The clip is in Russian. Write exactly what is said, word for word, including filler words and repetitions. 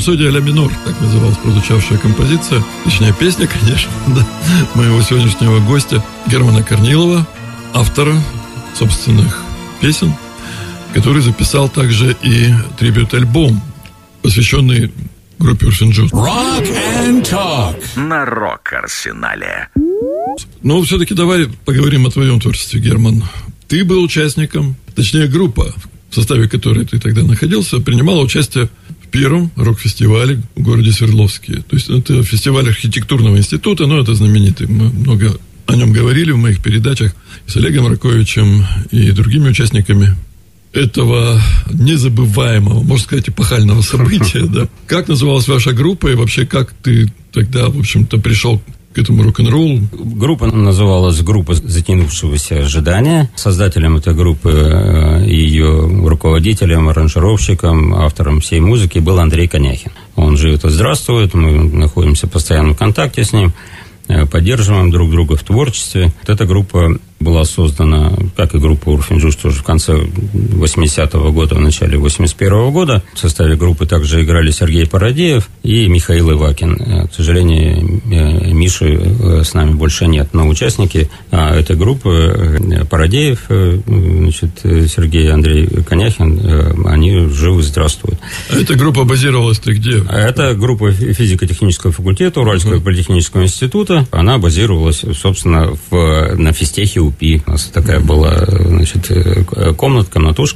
«Рапсодия ля минор», так называлась прозвучавшая композиция, точнее песня, конечно, да, моего сегодняшнего гостя Германа Корнилова, автора собственных песен, который записал также и трибьют-альбом, посвященный группе Урфин Джюс. Rock and Talk на Рок-Арсенале. Но все-таки давай поговорим о твоем творчестве, Герман. Ты был участником, точнее группа, в составе которой ты тогда находился, принимала участие в первом рок-фестивале в городе Свердловске. То есть это фестиваль архитектурного института, но это знаменитый. Мы много о нем говорили в моих передачах с Олегом Раковичем и другими участниками этого незабываемого, можно сказать, эпохального события, да. Как называлась ваша группа и вообще как ты тогда, в общем-то, пришел к этому рок-н-роллу? Группа называлась «Группа затянувшегося ожидания». Создателем этой группы и ее руководителем, аранжировщиком, автором всей музыки был Андрей Коняхин. Он живет и здравствует, мы находимся в постоянном контакте с ним, поддерживаем друг друга в творчестве. Вот эта группа была создана, как и группа Урфин Джюс, тоже в конце восьмидесятого года, в начале восемьдесят первого года. В составе группы также играли Сергей Парадеев и Михаил Ивакин. К сожалению, Миши с нами больше нет, но участники этой группы, Парадеев, значит, Сергей и Андрей Коняхин, они живы, здравствуют. А эта группа базировалась-то где? Это группа физико-технического факультета Уральского uh-huh. политехнического института. Она базировалась, собственно, в, на физтехе УПИ. У нас такая была, значит, комната, комнатушка,